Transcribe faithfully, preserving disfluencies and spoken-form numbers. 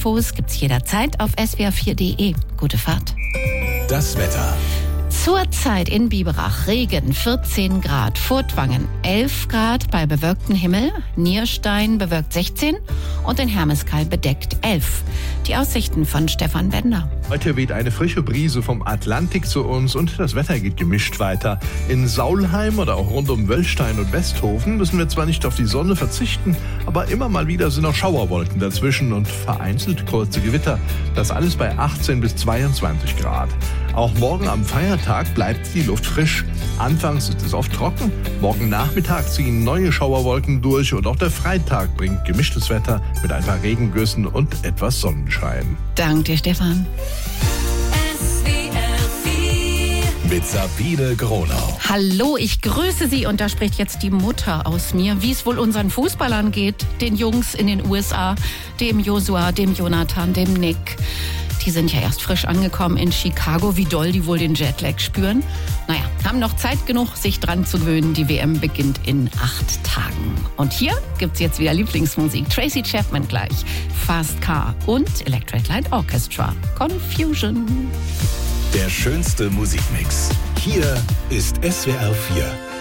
Infos gibt's jederzeit auf s w r vier punkt d e. Gute Fahrt. Das Wetter. Zurzeit in Biberach Regen, vierzehn Grad, Furtwangen elf Grad bei bewölktem Himmel, Nierstein bewölkt sechzehn und in Hermeskeil bedeckt elf. Die Aussichten von Stefan Bender. Heute weht eine frische Brise vom Atlantik zu uns und das Wetter geht gemischt weiter. In Saulheim oder auch rund um Wöllstein und Westhofen müssen wir zwar nicht auf die Sonne verzichten, aber immer mal wieder sind noch Schauerwolken dazwischen und vereinzelt kurze Gewitter. Das alles bei achtzehn bis zweiundzwanzig Grad. Auch morgen am Feiertag bleibt die Luft frisch. Anfangs ist es oft trocken, morgen Nachmittag ziehen neue Schauerwolken durch und auch der Freitag bringt gemischtes Wetter mit ein paar Regengüssen und etwas Sonnenschein. Dank dir, Stefan. Mit Sabine Gronau. Hallo, ich grüße Sie und da spricht jetzt die Mutter aus mir, wie es wohl unseren Fußballern geht, den Jungs in den U S A, dem Joshua, dem Jonathan, dem Nick. Die sind ja erst frisch angekommen in Chicago, wie doll die wohl den Jetlag spüren. Naja, haben noch Zeit genug, sich dran zu gewöhnen. Die W M beginnt in acht Tagen. Und hier gibt's jetzt wieder Lieblingsmusik. Tracy Chapman gleich, Fast Car und Electric Light Orchestra, Confusion. Der schönste Musikmix. Hier ist S W R vier.